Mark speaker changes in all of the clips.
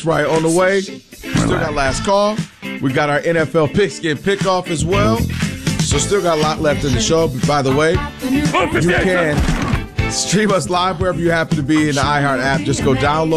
Speaker 1: That's right. On the way, still got last call. We got our NFL pigskin pickoff as well. So still got a lot left in the show. But by the way, you can stream us live wherever you happen to be in the iHeart app. Just go download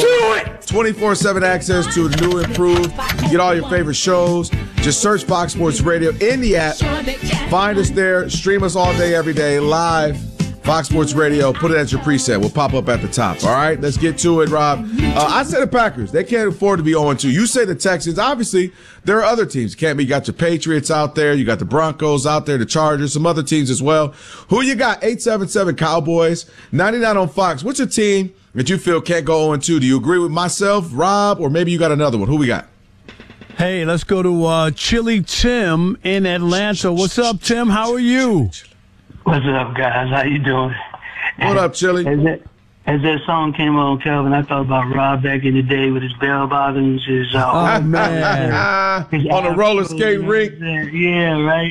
Speaker 1: 24/7 access to the new improved. You get all your favorite shows. Just search Fox Sports Radio in the app. Find us there. Stream us all day, every day, live. Fox Sports Radio. Put it as your preset. We'll pop up at the top. All right, let's get to it, Rob. I say the Packers. They can't afford to be 0-2. You say the Texans. Obviously, there are other teams. You got your Patriots out there. You got the Broncos out there, the Chargers, some other teams as well. Who you got? 877 Cowboys, 99 on Fox. What's your team that you feel can't go 0-2? Do you agree with myself, Rob, or maybe you got another one? Who we got?
Speaker 2: Hey, let's go to Chili Tim in Atlanta. What's up, Tim? How are you?
Speaker 3: What's up, guys? How you doing?
Speaker 1: What up, Chili?
Speaker 3: As that song came on, Kelvin, I thought about Rob back in the day with his bell bottoms, his
Speaker 2: oh man,
Speaker 1: on a roller skate rink.
Speaker 3: Yeah, right.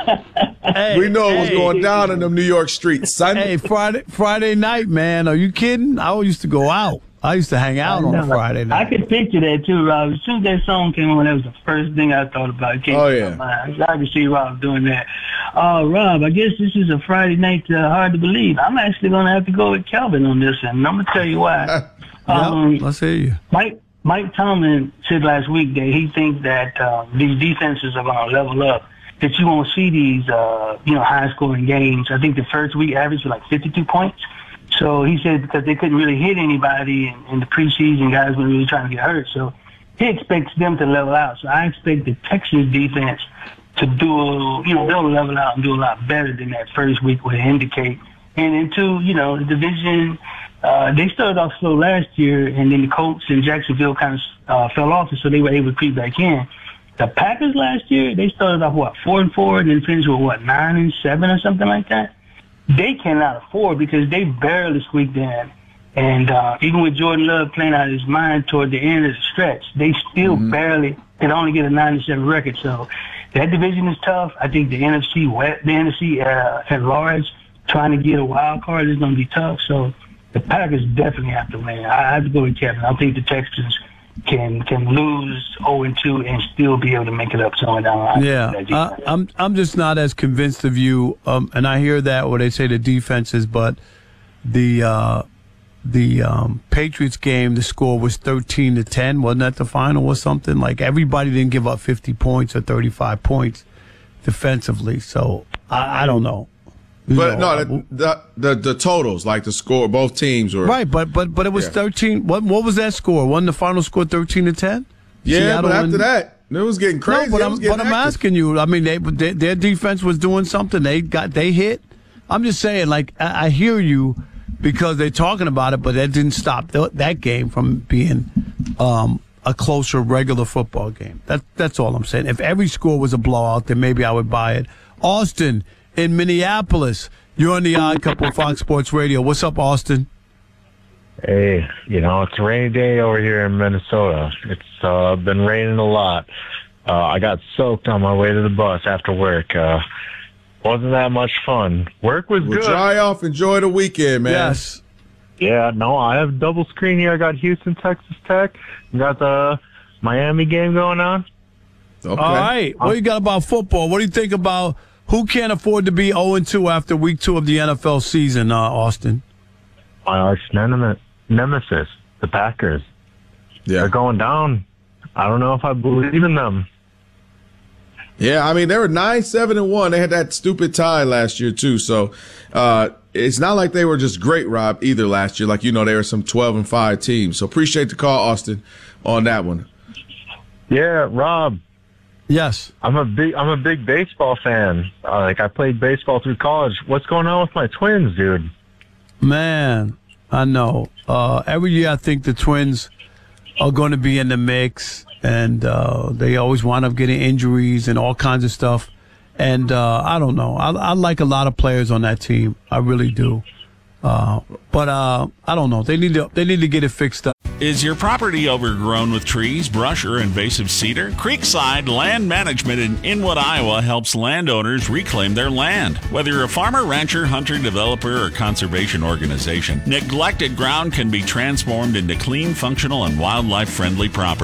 Speaker 1: Hey, we know what's going down in them New York streets, son.
Speaker 2: Hey, Friday night, man. Are you kidding? I used to go out. I used to hang out on a Friday night.
Speaker 3: I could picture that too, Rob. As soon as that song came on, that was the first thing I thought about. It came to my mind. I could see Rob doing that. Rob, I guess this is a Friday night hard to believe. I'm actually going to have to go with Kelvin on this, and I'm going to tell you why.
Speaker 2: Let's hear you.
Speaker 3: Mike Tomlin said last week that he thinks that these defenses are going to level up, that you won't see these high-scoring games. I think the first week average was like 52 points. So he said because they couldn't really hit anybody in the preseason, guys were really trying to get hurt. So he expects them to level out. So I expect the Texans defense to they'll level out and do a lot better than that first week would indicate. And then two, the division, they started off slow last year, and then the Colts and Jacksonville kind of fell off, and so they were able to creep back in. The Packers last year, they started off 4-4, and then finished with 9-7 or something like that. They cannot afford because they barely squeaked in. And even with Jordan Love playing out of his mind toward the end of the stretch, they still barely could only get a 9-7 record. So that division is tough. I think the NFC at large, trying to get a wild card is going to be tough. So the Packers definitely have to win. I have to go with Kevin. I think the Texans can lose 0-2 and still be able to make it up somewhere down the line.
Speaker 2: Yeah, I'm just not as convinced of you. And I hear that where they say the defenses, but the Patriots game, the score was 13-10. Wasn't that the final or something? Like everybody didn't give up 50 points or 35 points defensively. So I don't know.
Speaker 1: But no, the totals, like the score, both teams were
Speaker 2: right. But it was 13. What was that score? Wasn't the final score 13-10?
Speaker 1: Yeah, Seattle, but after that, it was getting crazy.
Speaker 2: No, but I'm asking you. I mean, their defense was doing something. They hit. I'm just saying, like I hear you because they're talking about it, but that didn't stop that game from being a closer regular football game. That's all I'm saying. If every score was a blowout, then maybe I would buy it. Austin in Minneapolis, you're on the Odd Couple of Fox Sports Radio. What's up, Austin?
Speaker 4: Hey, it's a rainy day over here in Minnesota. It's been raining a lot. I got soaked on my way to the bus after work. Wasn't that much fun. Work was good.
Speaker 1: Dry off, enjoy the weekend, man.
Speaker 2: Yes.
Speaker 4: Yeah, no, I have double screen here. I got Houston, Texas Tech. Got the Miami game going on.
Speaker 1: Okay.
Speaker 2: All right. What do you got about football? What do you think about who can't afford to be 0-2 after week 2 of the NFL season, Austin?
Speaker 4: My arch nemesis, the Packers.
Speaker 1: Yeah.
Speaker 4: They're going down. I don't know if I believe in them.
Speaker 1: Yeah, I mean, they were 9-7-1. They had that stupid tie last year, too. So it's not like they were just great, Rob, either last year. Like, they were some 12-5 teams. So appreciate the call, Austin, on that one.
Speaker 4: Yeah, Rob.
Speaker 2: Yes.
Speaker 4: I'm a big baseball fan. I played baseball through college. What's going on with my Twins, dude?
Speaker 2: Man, I know. Every year I think the Twins are going to be in the mix, and they always wind up getting injuries and all kinds of stuff. And I don't know. I like a lot of players on that team. I really do. But I don't know. They need to get it fixed up.
Speaker 5: Is your property overgrown with trees, brush, or invasive cedar? Creekside Land Management in Inwood, Iowa helps landowners reclaim their land. Whether you're a farmer, rancher, hunter, developer, or conservation organization, neglected ground can be transformed into clean, functional, and wildlife-friendly property.